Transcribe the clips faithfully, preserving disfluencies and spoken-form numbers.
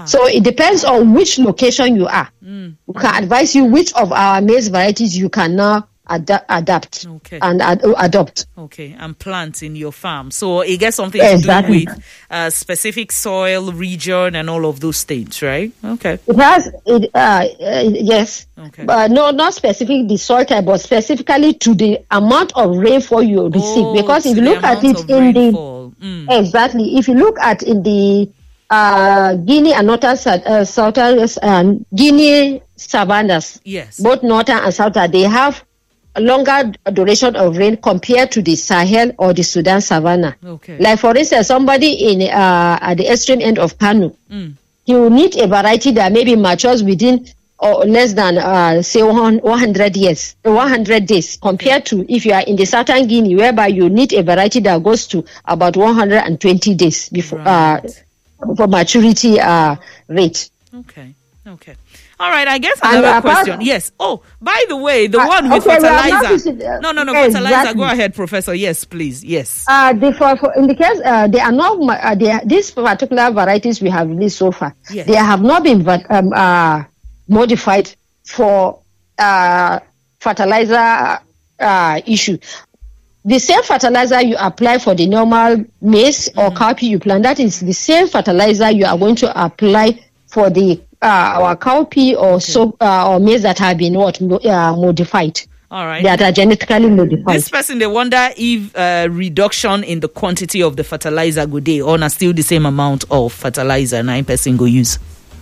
So it depends on which location you are. Mm. We can advise you which of our maize varieties you can now ad- adapt okay. and ad- adopt. Okay, and plant in your farm. So it gets something exactly. to do with uh, specific soil, region, and all of those things, right? Okay. It has, it, uh, uh, yes. Okay. But no, not specific the soil type, but specifically to the amount of rainfall you receive. Oh, because if you look at it in rainfall. the mm. exactly, if you look at in the uh, Guinea and northern uh, southern uh, Guinea savannas, yes, both northern and southern, they have a longer duration of rain compared to the Sahel or the Sudan savanna. Okay. Like for instance, somebody in uh, at the extreme end of Kano, mm. he will need a variety that maybe matures within or less than uh, say one hundred years, one hundred days, compared to if you are in the southern Guinea, whereby you need a variety that goes to about one hundred twenty days before right. uh, for maturity uh, rate. Okay. Okay. All right. I guess another and question. Apart, yes. Oh, by the way, the uh, one with okay, fertilizer. Well, uh, no, no, no. exactly. Fertilizer. Go ahead, Professor. Yes, please. Yes. Uh, the, for, for, in the case, uh, they are not, uh, they are, these particular varieties we have released so far, yes. they have not been um, uh, modified for uh, fertilizer uh, issue. The same fertilizer you apply for the normal maize mm-hmm. or cowpea you plant, that is the same fertilizer you are going to apply for the uh, our cowpea or okay. so uh, or maize that have been what uh, modified. All right. That are genetically modified. This person, they wonder if uh, reduction in the quantity of the fertilizer go dey or not still the same amount of fertilizer nine person go use.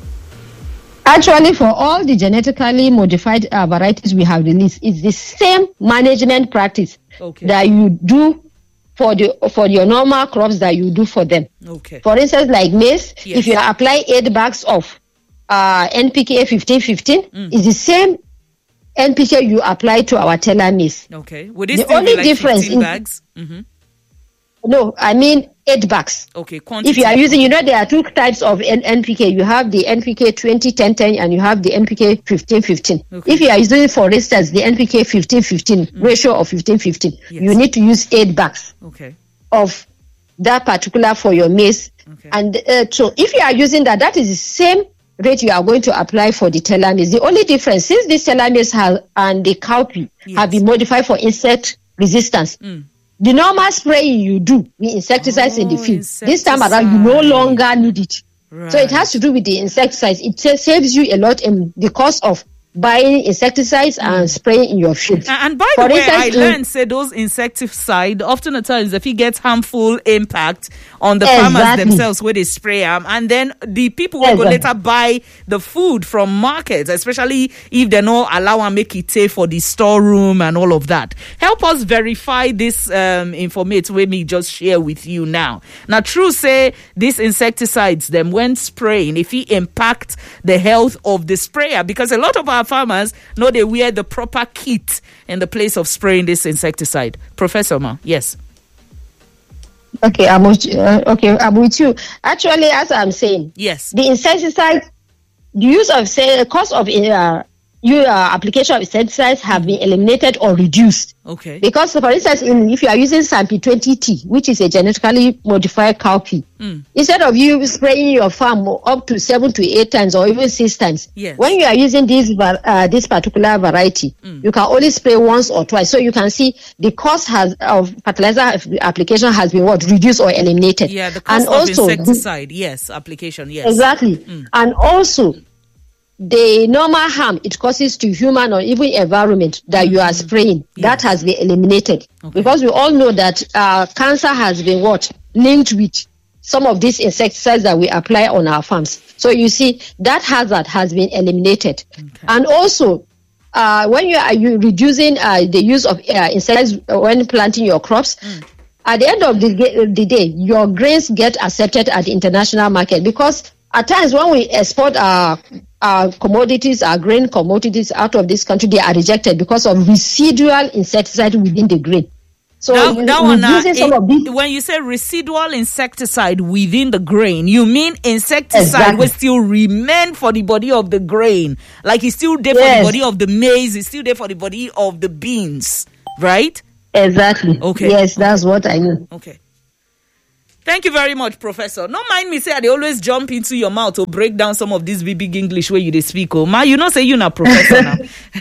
Actually, for all the genetically modified uh, varieties we have released, it's the same management practice okay. that you do for the for your normal crops that you do for them. Okay. For instance, like maize, yes. if you apply eight bags of uh, N P K fifteen fifteen, mm. it's the same N P K you apply to our teller maize. Okay. Would it the still only be like difference fifteen bags? Mm-hmm. No, I mean eight bags. Okay, quantity. If you are using, you know, there are two types of N P K. You have the N P K twenty ten ten and you have the N P K fifteen fifteen. Okay. If you are using, for instance, the N P K fifteen fifteen, mm. ratio of fifteen fifteen, yes. you need to use eight bags okay. of that particular for your maize. Okay. And uh, so if you are using that, that is the same rate you are going to apply for the teller maize. The only difference, since this teller maize has, and the cowpea yes. have been modified for insect resistance, mm. the normal spraying you do with insecticides oh, in the field, this time around you no longer need it. Right. So it has to do with the insecticides. It saves you a lot in the cost of buying insecticides mm. and spraying in your field. And, and by For the way, instance, I learned say those insecticides often at times if it gets harmful impact on the exactly. farmers themselves where they spray them, and then the people will exactly. go later buy the food from markets, especially if they not allow and make it safe for the storeroom and all of that. Help us verify this um, information we me just share with you now. Now, true say these insecticides them when spraying, if it impact the health of the sprayer, because a lot of our farmers know they wear the proper kit in the place of spraying this insecticide. Professor Ma, yes. Okay, I'm with you. Uh, okay, I'm with you. Actually, as I'm saying, yes, the insecticide, the use of say, cost of uh, you uh, application of insecticides have been eliminated or reduced. Okay. Because, for instance, in, if you are using Sampi twenty T, which is a genetically modified cowpea, mm. instead of you spraying your farm up to seven to eight times or even six times, yes. when you are using this uh, this particular variety, mm. you can only spray once or twice. So you can see the cost has of fertilizer application has been what reduced or eliminated. Yeah, the cost and of also, insecticide, yes, application, yes, exactly, mm. and also the normal harm it causes to human or even environment that mm-hmm. you are spraying, yes. that has been eliminated. Okay. Because we all know that uh, cancer has been what? Linked with some of these insecticides that we apply on our farms. So you see, that hazard has been eliminated. Okay. And also, uh, when you are you reducing uh, the use of uh, insecticides when planting your crops, mm. at the end of the, the day, your grains get accepted at the international market, because at times when we export our our commodities, our grain commodities out of this country, they are rejected because of residual insecticide within the grain. So now, you, now uh, some of these, when you say residual insecticide within the grain, you mean insecticide exactly. will still remain for the body of the grain, like it's still there yes. for the body of the maize, it's still there for the body of the beans, right? Exactly. Okay. Yes, that's what I mean. Okay. Thank you very much, Professor. Don't mind me say they always jump into your mouth to break down some of this big, big English where you they speak. Oh, ma, you know say you're not professor now.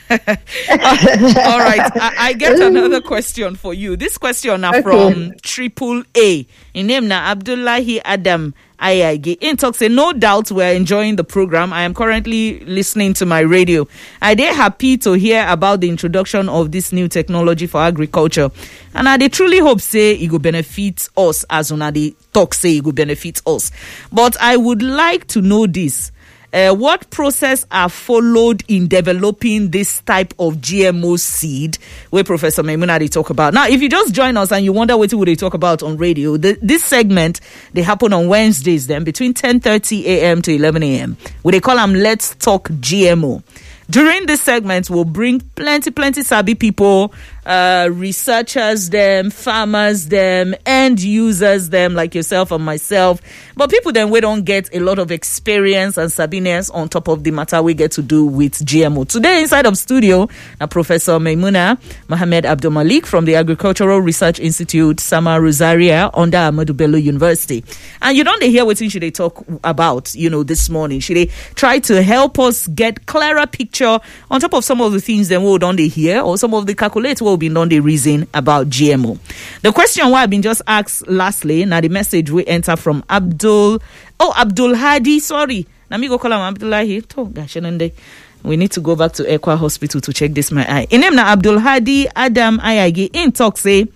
All right, I, I get another question for you. This question now okay. from Triple A. In name na Abdullahi Adam Ayagi. In talk say, no doubt we're enjoying the program. I am currently listening to my radio. I dey happy to hear about the introduction of this new technology for agriculture. And I dey truly hope say it will benefit us as una dey talk say it will benefit us. But I would like to know this. Uh, what process are followed in developing this type of G M O seed where Professor Maimuna they talk about? Now, if you just join us and you wonder what they talk about on radio, the, this segment, they happen on Wednesdays then between ten thirty a.m. to eleven a.m. where they call them Let's Talk G M O. During this segment, we'll bring plenty, plenty savvy people, uh, researchers, them, farmers, them, end users, them, like yourself and myself. But people then we don't get a lot of experience and sabbiness on top of the matter we get to do with G M O. Today, inside of studio, now Professor Maimuna Mohammed Abdul Malik from the Agricultural Research Institute, Sama Rosaria, under Ahmadu Bello University. And you don't hear what she they talk about, you know, this morning. She they try to help us get clearer picture on top of some of the things that we'll done they hear or some of the calculate will be done the reason about G M O. The question why I've been just asked lastly, now the message we enter from Abdul, oh, Abdul Hadi, sorry. Now me go call him Abdullahi. Oh, gosh, we need to go back to Ekwa Hospital to check this my eye. In name now Abdul Hadi Adam Ayagi in talk say,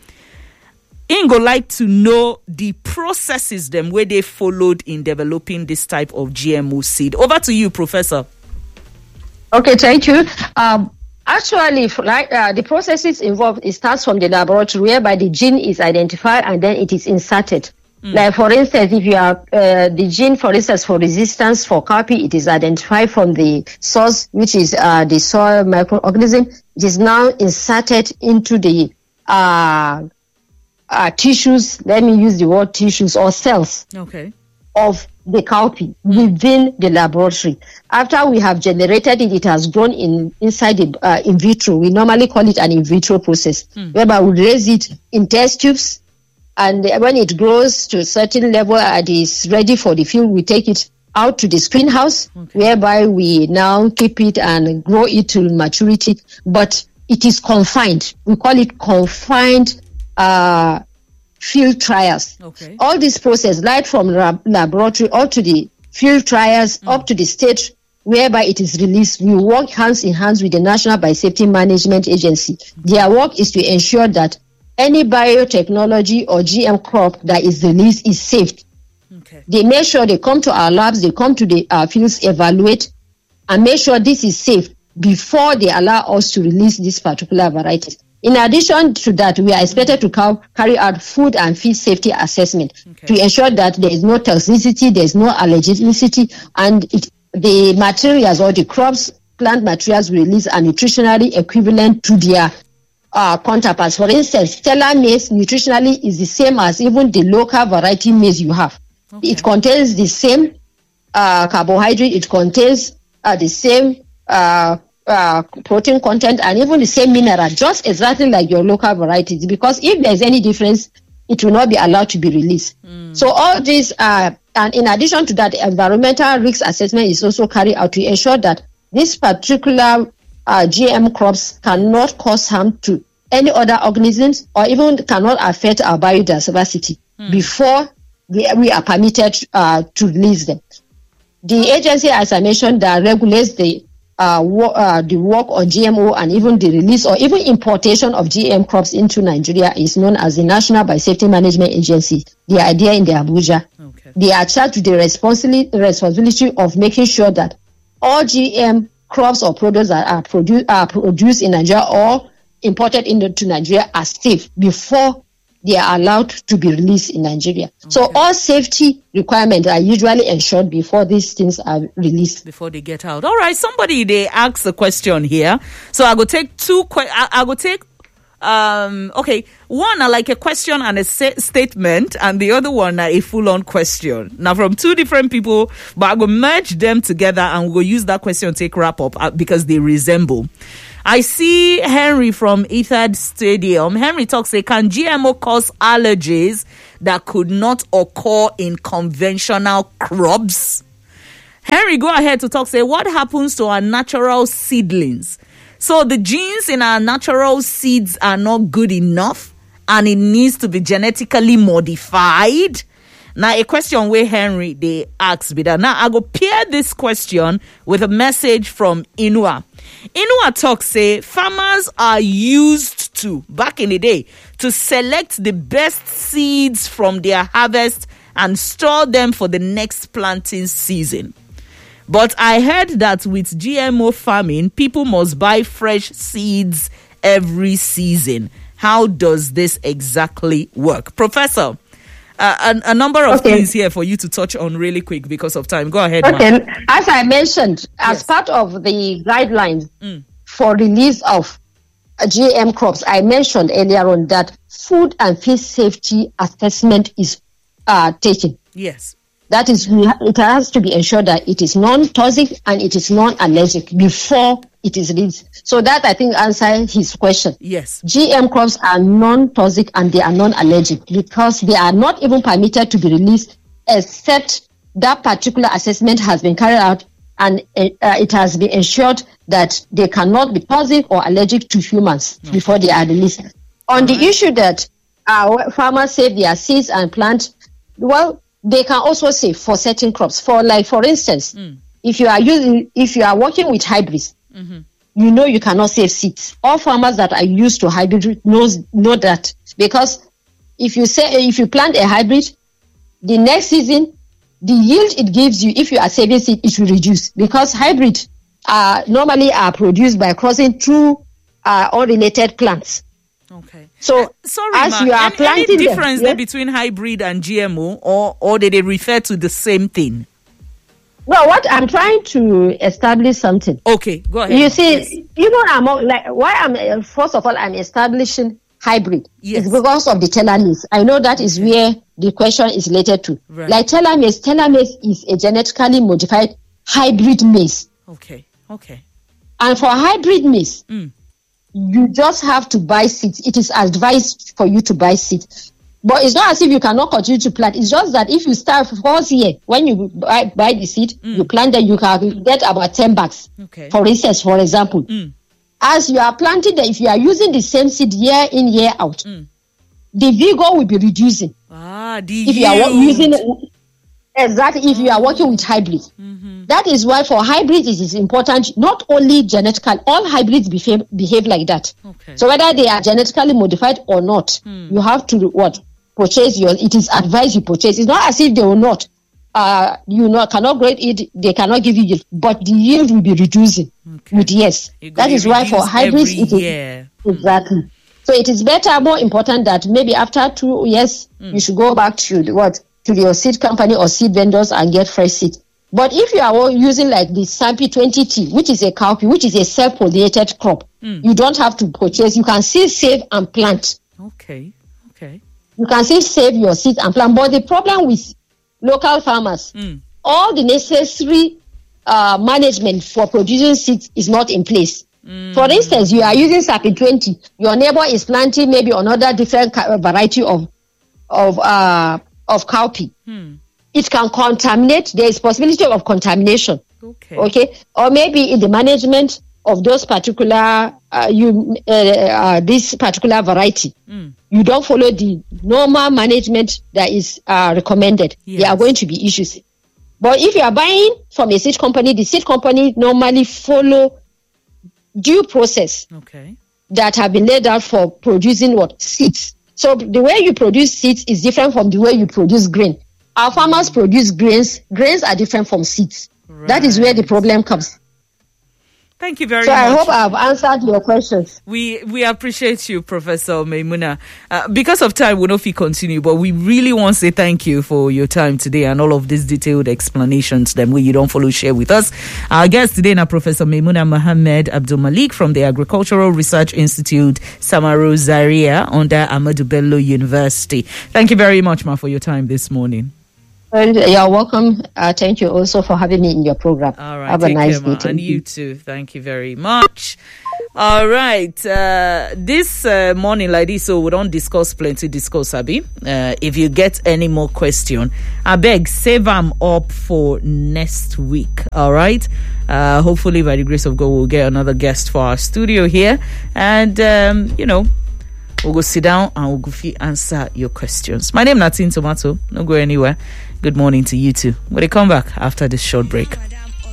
in go like to know the processes them where they followed in developing this type of G M O seed. Over to you, Professor. Okay, thank you. Um, actually, like uh, the processes involved, it starts from the laboratory whereby the gene is identified and then it is inserted. Mm. Like for instance, if you are uh, the gene, for instance, for resistance for cowpea, it is identified from the source, which is uh, the soil microorganism. It is now inserted into the uh, uh, tissues. Let me use the word tissues or cells. Okay. Of the cowpea within the laboratory. After we have generated it, it has grown in inside the uh, in vitro. We normally call it an in vitro process, mm. whereby we raise it in test tubes, and when it grows to a certain level and is ready for the field, we take it out to the screenhouse, okay. whereby we now keep it and grow it to maturity. But it is confined. We call it confined uh, field trials. Okay. All this process, right from lab- laboratory all to the field trials, mm. up to the stage whereby it is released, we work hands in hands with the National Biosafety Management Agency. Their work is to ensure that any biotechnology or G M crop that is released is safe. Okay. They make sure they come to our labs, they come to the uh, fields, evaluate, and make sure this is safe before they allow us to release this particular variety. In addition to that, we are expected to ca- carry out food and feed safety assessment okay. to ensure that there is no toxicity, there is no allergenicity, and it, the materials or the crops, plant materials released are nutritionally equivalent to their uh, counterparts. For instance, Stella maize nutritionally is the same as even the local variety maize you have. Okay. It contains the same uh, carbohydrate, it contains uh, the same uh, Uh, protein content and even the same mineral, just exactly like your local varieties, because if there's any difference, it will not be allowed to be released. Mm. So all these, uh, and in addition to that, environmental risk assessment is also carried out to ensure that this particular uh, G M crops cannot cause harm to any other organisms or even cannot affect our biodiversity mm. before we, we are permitted uh, to release them. The agency, as I mentioned, that regulates the Uh, wo- uh, the work on G M O and even the release or even importation of G M crops into Nigeria is known as the National Biosafety Management Agency. The idea in the Abuja. Okay. They are charged with the responsibility, responsibility of making sure that all G M crops or products that are, produ- are produced in Nigeria or imported into Nigeria are safe before they are allowed to be released in Nigeria. Okay. So all safety requirements are usually ensured before these things are released. Before they get out. All right, somebody, they asked a question here. So I go take two, que- I, I go take Um, okay, one are like a question and a sa- statement, and the other one are a full-on question. Now, from two different people, but I'm going to merge them together and we'll use that question to take wrap up uh, because they resemble. I see Henry from Ethad Stadium. Henry talks, say, can G M O cause allergies that could not occur in conventional crops? Henry, go ahead to talk, say, what happens to our natural seedlings? So the genes in our natural seeds are not good enough and it needs to be genetically modified. Now, a question where Henry, they asked me that. Now, I go pair this question with a message from Inua. Inua talks, say, farmers are used to, back in the day, to select the best seeds from their harvest and store them for the next planting season. But I heard that with G M O farming, people must buy fresh seeds every season. How does this exactly work? Professor, uh, a, a number of okay. things here for you to touch on really quick because of time. Go ahead, Okay, Ma. as I mentioned, as yes. part of the guidelines mm. for release of G M crops, I mentioned earlier on that food and feed safety assessment is uh, taken. Yes. That is, it has to be ensured that it is non-toxic and it is non-allergic before it is released. So that, I think, answers his question. Yes. G M crops are non-toxic and they are non-allergic because they are not even permitted to be released except that particular assessment has been carried out and uh, it has been ensured that they cannot be toxic or allergic to humans okay. before they are released. On All the right. issue that our farmers save their seeds and plant, well, they can also save for certain crops. For like, for instance, mm. if you are using, if you are working with hybrids, mm-hmm. you know you cannot save seeds. All farmers that are used to hybrid knows know that because if you say if you plant a hybrid, the next season the yield it gives you, if you are saving seed, it will reduce because hybrid uh, normally are produced by crossing through uh, unrelated plants. Okay. So, uh, sorry, as Ma, you are any, planting any difference them, there yeah? between hybrid and G M O, or or do they refer to the same thing? No, what I'm trying to establish something. Okay, go ahead. You see, yes. even I'm like why I'm first of all I'm establishing hybrid. Yes. It's because of the telomerase. I know that is where the question is related to. Right. Like telomerase, telomerase is a genetically modified hybrid maize. Okay. Okay. And for hybrid maize. Mm. You just have to buy seeds. It is advised for you to buy seeds. But it's not as if you cannot continue to plant. It's just that if you start first year, when you buy, buy the seed, mm. you plant them, you can get about ten bags. Okay. For instance, for example. Mm. As you are planting them, if you are using the same seed year in, year out, mm. the vigor will be reducing. Ah, the if yield. you are using Exactly, if you are working with hybrids. Mm-hmm. That is why for hybrids it is important, not only genetical, all hybrids behave, behave like that. Okay. So whether they are genetically modified or not, mm. you have to what purchase your, it is advised you purchase. It's not as if they will not, uh, you know, cannot grade it, they cannot give you yield, but the yield will be reducing okay. with yes. That is why for hybrids it is, exactly. Mm. So it is better, more important that maybe after two years, mm. you should go back to the, what, to your seed company or seed vendors and get fresh seed. But if you are using like the Sampi twenty T, which is a cowpea, which is a self-pollinated crop, mm. you don't have to purchase. You can still save and plant. Okay, okay. You can still save your seed and plant. But the problem with local farmers, mm. all the necessary uh, management for producing seeds is not in place. Mm. For instance, you are using Sampi twenty. Your neighbor is planting maybe another different variety of of uh of cowpea. Hmm. It can contaminate. There is possibility of contamination. Okay. Okay. Or maybe in the management of those particular uh, you uh, uh, this particular variety, mm. you don't follow the normal management that is uh, recommended. Yes. There are going to be issues. But if you are buying from a seed company, the seed company normally follow due process. Okay. That have been laid out for producing what seeds. So the way you produce seeds is different from the way you produce grain. Our farmers produce grains. Grains are different from seeds. Right. That is where the problem comes. Thank you very so much. So I hope I've answered your questions. We we appreciate you, Professor Maimuna. Uh, because of time, we'll not continue, but we really want to say thank you for your time today and all of these detailed explanations that we you don't follow share with us. Our guest today now, Professor Maimuna Mohammed Abdul Malik from the Agricultural Research Institute, Samaru Zaria, under Ahmadu Bello University. Thank you very much, ma, for your time this morning. And you're welcome. Uh, thank you also for having me in your program. All right. Have Take a nice care, day. And you too. Thank you very much. All right. Uh, this uh, morning like this, so we don't discuss plenty, discuss, Abi. Uh, if you get any more question, I beg, save them up for next week. All right. Uh, hopefully, by the grace of God, we'll get another guest for our studio here. And, um, you know, we'll go sit down and we'll go answer your questions. My name is Natin Tomato. Don't go anywhere. Good morning to you too. We'll come back after this short break.